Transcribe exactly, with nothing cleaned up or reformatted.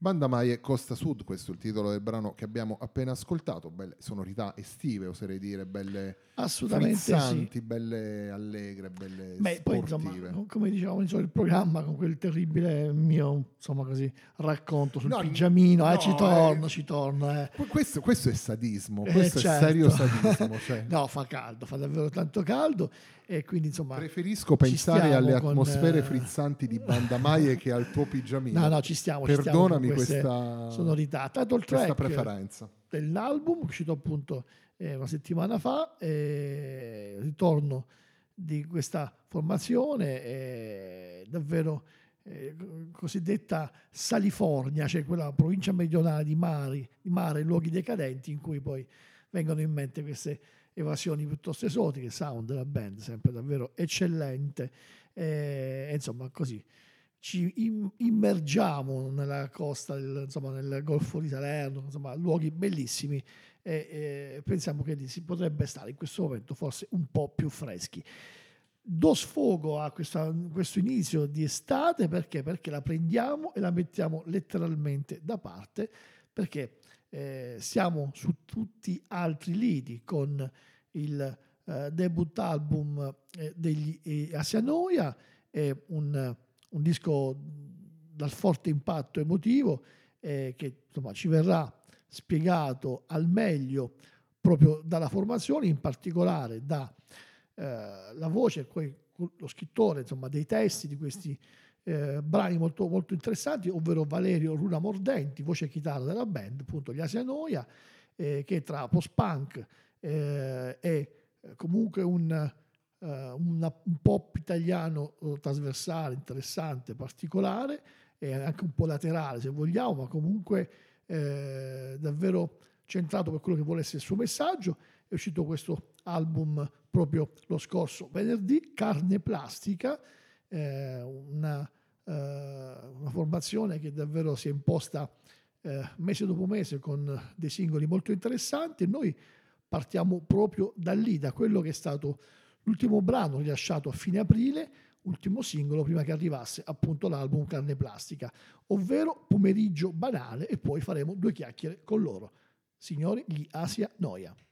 Banda Mai e Costa Sud, questo è il titolo del brano che abbiamo appena ascoltato, belle sonorità estive, oserei dire, belle Assolutamente frizzanti, sì. belle allegre, belle Beh, poi sportive. insomma, come dicevamo all'inizio del programma, con quel terribile mio, insomma così, racconto sul No, pigiamino, eh, no, ci torno, eh, ci torno, eh. questo, questo è sadismo, Eh, questo è serio certo. sadismo. Cioè, No, fa caldo, fa davvero tanto caldo e quindi insomma preferisco ci pensare alle stiamo con... atmosfere eh, frizzanti di Banda Mai che al tuo No, pigiamino. no, ci stiamo, ci stiamo con Perdonami queste questa, sonorità. Tanto il questa track preferenza. dell'album, uscito appunto eh, una settimana fa, eh, ritorno di questa formazione, eh, davvero eh, cosiddetta Salifornia, cioè quella provincia meridionale di, Mari, di mare, luoghi decadenti, in cui poi vengono in mente queste evasioni piuttosto esotiche. Sound della band sempre davvero eccellente, eh, insomma così ci im- immergiamo nella costa, del, insomma nel Golfo di Salerno, insomma luoghi bellissimi e, e pensiamo che lì si potrebbe stare in questo momento forse un po' più freschi. Do sfogo a questa- questo inizio di estate perché? Perché la prendiamo e la mettiamo letteralmente da parte, perché eh, siamo su tutti altri lidi con il eh, debut album eh, degli eh, Asianoia, è un, un disco dal forte impatto emotivo eh, che insomma ci verrà spiegato al meglio proprio dalla formazione, in particolare da eh, la voce, poi lo scrittore insomma, dei testi di questi eh, brani molto, molto interessanti, ovvero Valerio Runa Mordenti, voce e chitarra della band, appunto gli Asianoia, eh, che tra post-punk eh, e comunque un, uh, una, un pop italiano uh, trasversale, interessante, particolare e anche un po' laterale se vogliamo, ma comunque eh, davvero centrato per quello che vuole essere il suo messaggio. È uscito questo album proprio lo scorso venerdì, Carne Plastica, eh, una, eh, una formazione che davvero si è imposta eh, mese dopo mese con dei singoli molto interessanti e noi partiamo proprio da lì, da quello che è stato l'ultimo brano rilasciato a fine aprile, ultimo singolo prima che arrivasse appunto l'album Carne Plastica, ovvero Pomeriggio Banale, e poi faremo due chiacchiere con loro. Signori, gli Asianoia.